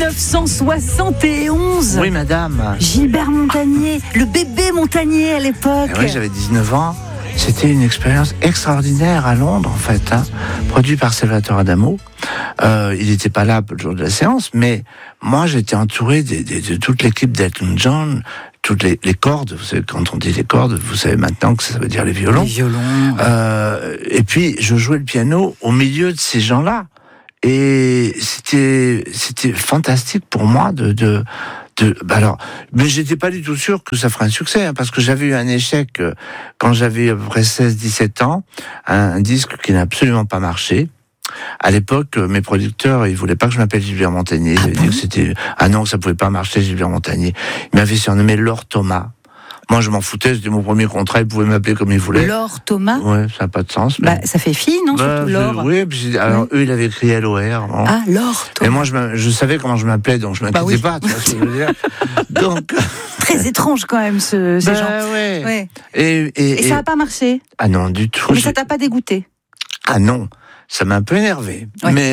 1971. Oui, madame. Gilbert Montagnier, le bébé Montagnier à l'époque. Oui, j'avais 19 ans. C'était une expérience extraordinaire à Londres, en fait, produit par Salvatore Adamo. Il n'était pas là le jour de la séance, mais moi, j'étais entouré de toute l'équipe d'Elton John, toutes les cordes. Vous savez, quand on dit les cordes, vous savez maintenant que ça veut dire les violons. Les violons. Et puis, je jouais le piano au milieu de ces gens-là. Et c'était fantastique pour moi alors, mais j'étais pas du tout sûr que ça ferait un succès, parce que j'avais eu un échec quand j'avais à peu près 16-17 ans, un disque qui n'a absolument pas marché. À l'époque, mes producteurs, ils voulaient pas que je m'appelle Gilbert Montagnier. Ils avaient dit que c'était, non, que ça pouvait pas marcher, Gilbert Montagnier. Ils m'avaient surnommé Lord Thomas. Moi, je m'en foutais, c'était mon premier contrat, ils pouvaient m'appeler comme ils voulaient. Lord Thomas. Ouais, ça n'a pas de sens. Mais... ça fait fille, non, surtout Lord. Oui, alors eux, ils avaient écrit LOR. Bon. Ah, Lord Thomas. Et moi, je savais comment je m'appelais, donc je m'inquiétais pas, tu vois ce que je veux dire. Donc... Très étrange quand même, ces gens. Ouais. Et ça n'a pas marché? Ah non, du tout. Mais ça t'a pas dégoûté? Ah non. Ça m'a un peu énervé, mais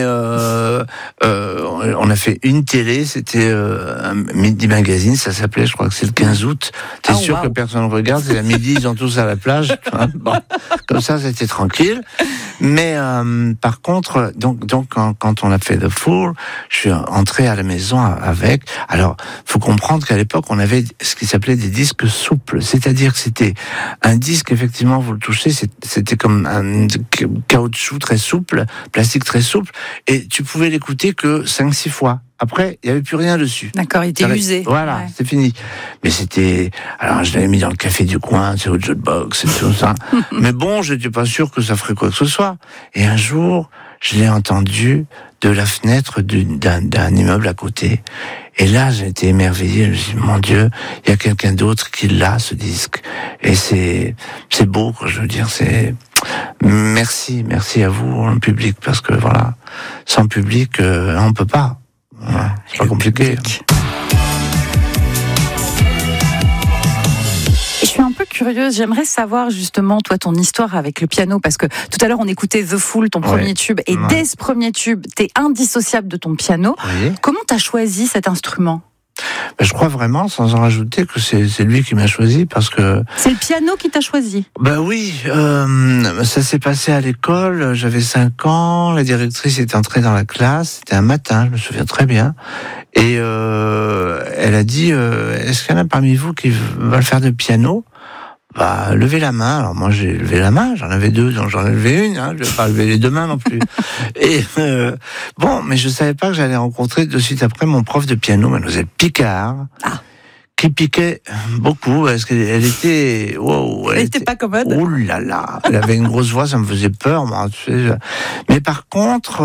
on a fait une télé, c'était un Midi Magazine, ça s'appelait, je crois que c'est le 15 août. T'es sûr que personne ne regarde, c'est à midi, ils sont tous à la plage. Bon, comme ça, c'était tranquille. Mais par contre, donc quand on a fait The Fool, je suis entré à la maison avec. Alors, faut comprendre qu'à l'époque, on avait ce qui s'appelait des disques souples, c'est-à-dire que c'était un disque, effectivement, vous le touchez, c'était comme un caoutchouc très souple. Plastique très souple, et tu pouvais l'écouter que 5-6 fois. Après, il n'y avait plus rien dessus. D'accord, il était usé. Voilà, c'est fini. Mais c'était... Alors, je l'avais mis dans le café du coin, c'est au jukebox, et tout ça. Mais bon, j'étais pas sûr que ça ferait quoi que ce soit. Et un jour, je l'ai entendu de la fenêtre d'un immeuble à côté. Et là, j'ai été émerveillé. Je me suis dit, mon Dieu, il y a quelqu'un d'autre qui l'a, ce disque. Et c'est beau, quoi, je veux dire, c'est... Merci à vous, le public, parce que voilà, sans public, on peut pas. Voilà, c'est pas compliqué. Je suis un peu curieuse, j'aimerais savoir justement, toi, ton histoire avec le piano, parce que tout à l'heure, on écoutait The Fool, ton premier tube, et dès ce premier tube, t'es indissociable de ton piano. Oui. Comment t'as choisi cet instrument ? Je crois vraiment, sans en rajouter, que c'est lui qui m'a choisi, parce que... C'est le piano qui t'a choisi? Oui, ça s'est passé à l'école, j'avais 5 ans, la directrice est entrée dans la classe, c'était un matin, je me souviens très bien, et elle a dit, est-ce qu'il y en a parmi vous qui veulent faire du piano ? Levez la main. Alors moi j'ai levé la main, j'en avais 2, donc j'en ai levé une, je vais pas lever les 2 mains non plus. Et mais je savais pas que j'allais rencontrer de suite après mon prof de piano, mademoiselle Picard, qui piquait beaucoup, parce qu'elle était... Elle était pas commode. Oh là là, elle avait une grosse voix, ça me faisait peur, moi. Tu sais, mais par contre,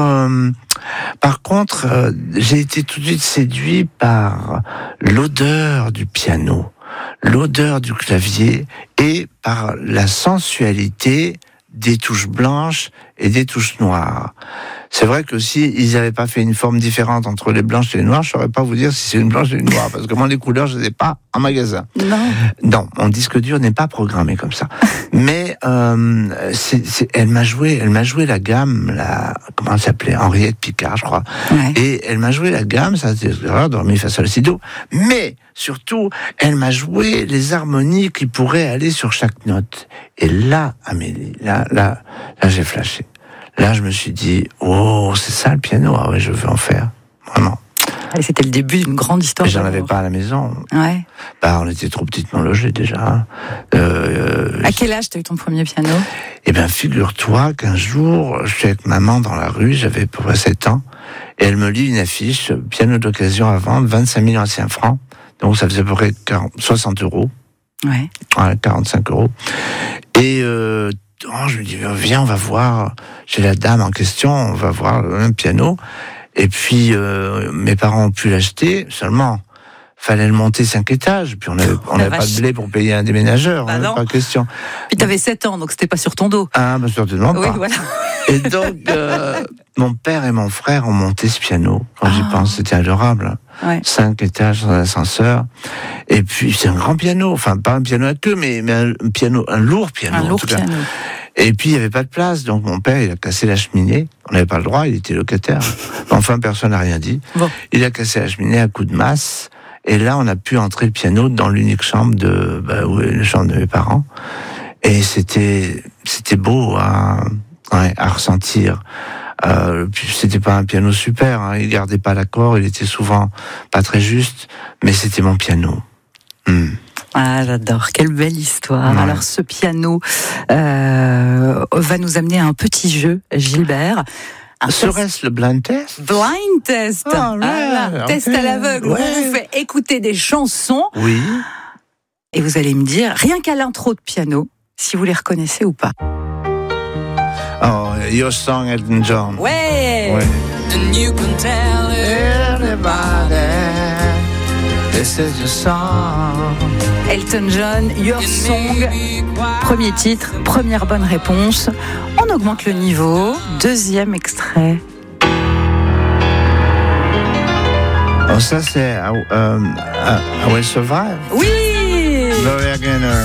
j'ai été tout de suite séduit par l'odeur du piano, l'odeur du clavier et par la sensualité des touches blanches et des touches noires. C'est vrai que si ils n'avaient pas fait une forme différente entre les blanches et les noires, je ne saurais pas vous dire si c'est une blanche et une noire, parce que moi les couleurs je les ai pas en magasin. Non, mon disque dur n'est pas programmé comme ça. Mais elle m'a joué la gamme, comment elle s'appelait, Henriette Picard, je crois. Ouais. Et elle m'a joué la gamme, ça c'est do, mi, fa, sol, si, do. Mais surtout, elle m'a joué les harmonies qui pourraient aller sur chaque note. Et là, Amélie, là, j'ai flashé. Là, je me suis dit, c'est ça le piano, ah ouais, je veux en faire, vraiment. Et c'était le début d'une grande histoire. Mais j'en avais pas à la maison. Ouais. On était trop petitement logés déjà. À quel âge t'as eu ton premier piano ? Figure-toi qu'un jour, je suis avec maman dans la rue, j'avais à peu près 7 ans, et elle me lit une affiche, piano d'occasion à vendre, 25 000 anciens francs, donc ça faisait à peu près 60 euros. Ouais. 45 euros. Et je me dis, viens, on va voir chez la dame en question, on va voir un piano. Et puis, mes parents ont pu l'acheter, seulement, fallait le monter 5 étages, puis on n'avait pas de blé pour payer un déménageur, pas question. Puis t'avais 7 ans, donc c'était pas sur ton dos. Certainement pas. Oui, voilà. Et donc, mon père et mon frère ont monté ce piano, quand j'y pense, c'était adorable. Ouais. 5 étages dans l'ascenseur. Et puis, c'est un grand piano, enfin, pas un piano à queue, mais un lourd piano. Un lourd piano. Et puis, il n'y avait pas de place, donc mon père, il a cassé la cheminée. On n'avait pas le droit, il était locataire. Enfin, personne n'a rien dit. Bon. Il a cassé la cheminée à coups de masse. Et là, on a pu entrer le piano dans l'unique chambre la chambre de mes parents. Et c'était beau à ressentir. C'était pas un piano super, hein. Il gardait pas l'accord, il était souvent pas très juste, mais c'était mon piano. Ah, j'adore. Quelle belle histoire. Ouais. Alors, ce piano va nous amener à un petit jeu, Gilbert. Serait-ce le blind test? Blind test. Test à l'aveugle. Ouais. On vous fait écouter des chansons. Oui. Et vous allez me dire, rien qu'à l'intro de piano, si vous les reconnaissez ou pas. Oh, Your Song, Elton John. Ouais. And you can tell everybody this is your song. Elton John, Your Song. Premier titre, première bonne réponse. On augmente le niveau. Deuxième extrait. Oh, ça c'est I Will Survive. Oui. Gloria Gaynor.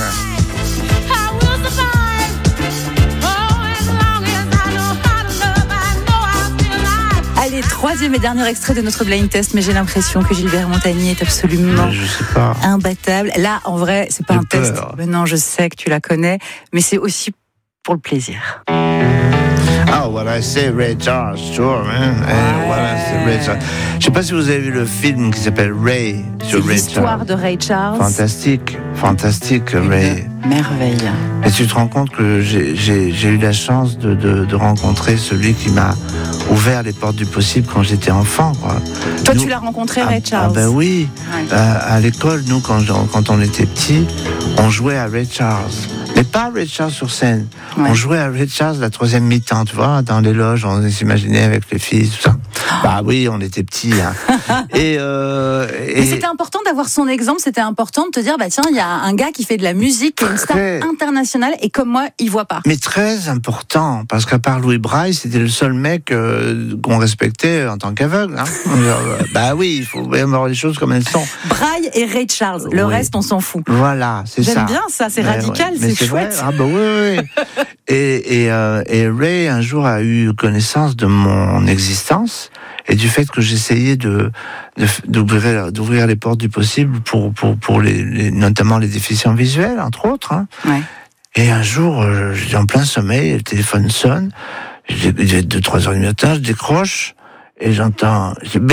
Allez, troisième et dernier extrait de notre blind test, mais j'ai l'impression que Gilbert Montagny est absolument imbattable. Là, en vrai, c'est pas un test. Mais non, je sais que tu la connais, mais c'est aussi pour le plaisir. Oh, what I say, Ray Charles, sure, man. Ouais. What I say, Ray Charles. Je sais pas si vous avez vu le film qui s'appelle Ray sur Ray Charles. L'histoire de Ray Charles. Fantastique, Ray. Merveille. Et tu te rends compte que j'ai eu la chance de rencontrer celui qui m'a ouvert les portes du possible quand j'étais enfant, quoi. Toi, tu l'as rencontré, Ray Charles? Ben oui. Ouais. À l'école, nous, quand on était petits, on jouait à Ray Charles. Mais pas Ray Charles sur scène. Ouais. On jouait à Ray Charles la troisième mi-temps, tu vois, dans les loges, on s'imaginait avec les filles, tout ça. Bah oui, on était petits. Hein. Et c'était important d'avoir son exemple, c'était important de te dire, bah tiens, il y a un gars qui fait de la musique, qui est une star internationale, et comme moi, il voit pas. Mais très important, parce qu'à part Louis Braille, c'était le seul mec qu'on respectait en tant qu'aveugle. Hein. Bah oui, il faut voir les choses comme elles sont. Braille et Ray Charles, le reste, on s'en fout. Voilà, c'est ça. J'aime bien ça, c'est radical, ouais. c'est chouette. Vrai. Ah bah oui. Et Ray, un jour, a eu connaissance de mon existence et du fait que j'essayais d'ouvrir les portes du possible pour notamment les déficients visuels, entre autres. Hein. Ouais. Et un jour, j'étais en plein sommeil, le téléphone sonne, il est 2-3 heures du matin, je décroche et j'entends,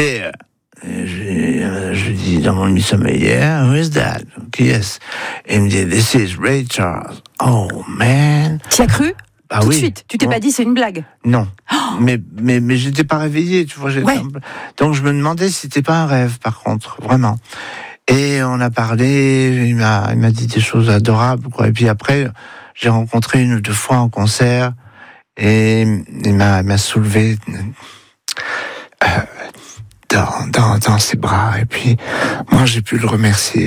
je dis dans mon sommeil, yeah, who is that? Qui est-ce? Et il me dit, this is Ray Charles. Oh man. Tu as cru? Ah tout oui. de suite. Tu t'es pas dit c'est une blague? Non. Oh. Mais j'étais pas réveillé, tu vois. Ouais. Donc je me demandais si c'était pas un rêve, par contre, vraiment. Et on a parlé, il m'a dit des choses adorables, quoi. Et puis après, j'ai rencontré 1 ou 2 fois en concert et il m'a soulevé dans ses bras. Et puis moi, j'ai pu le remercier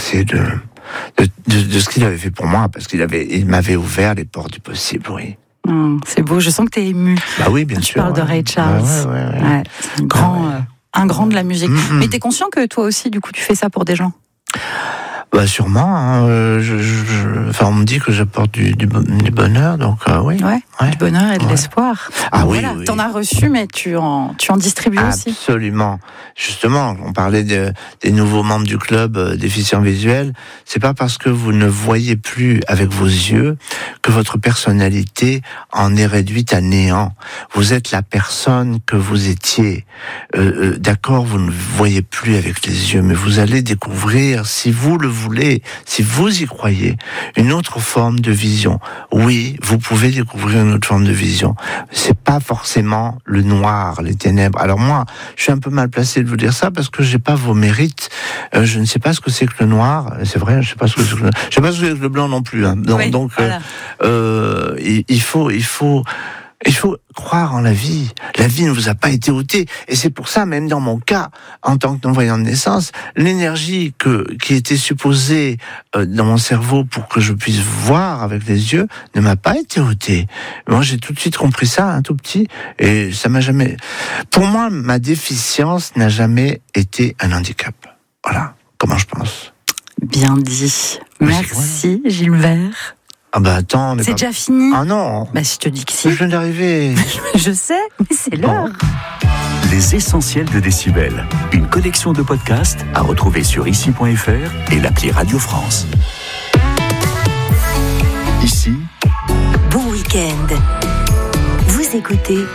de ce qu'il avait fait pour moi, parce il m'avait ouvert les portes du possible, oui. C'est beau, je sens que t'es ému. Bah oui, bien sûr. Tu parles de Ray Charles. Ouais. C'est un grand de la musique. Mais t'es conscient que toi aussi, du coup, tu fais ça pour des gens? Bah sûrement. Hein. Enfin, on me dit que j'apporte du bonheur, donc oui. Ouais, du bonheur et de l'espoir. Ah oui, voilà, oui. T'en as reçu, mais tu en distribues aussi. Absolument. Justement, on parlait des nouveaux membres du club déficients visuels. C'est pas parce que vous ne voyez plus avec vos yeux que votre personnalité en est réduite à néant. Vous êtes la personne que vous étiez. D'accord, vous ne voyez plus avec les yeux, mais vous allez découvrir, si vous le voulez, si vous y croyez, une autre forme de vision. Oui, vous pouvez découvrir une autre forme de vision. C'est pas forcément le noir, les ténèbres. Alors moi, je suis un peu mal placé de vous dire ça parce que j'ai pas vos mérites. Je ne sais pas ce que c'est que le noir. C'est vrai, je sais pas ce que c'est que le blanc non plus. Hein. Donc, voilà. Il faut croire en la vie. La vie ne vous a pas été ôtée. Et c'est pour ça, même dans mon cas, en tant que non-voyant de naissance, l'énergie qui était supposée dans mon cerveau pour que je puisse voir avec les yeux ne m'a pas été ôtée. Moi, j'ai tout de suite compris ça, un tout petit, et ça m'a jamais... Pour moi, ma déficience n'a jamais été un handicap. Voilà comment je pense. Bien dit. Merci, Gilbert. Ah bah attends, c'est déjà fini. Ah non. Bah si je te dis que si. Je viens d'arriver. Je sais, mais c'est l'heure. Les essentiels de Décibel. Une collection de podcasts à retrouver sur ici.fr et l'appli Radio France. Ici. Bon week-end. Vous écoutez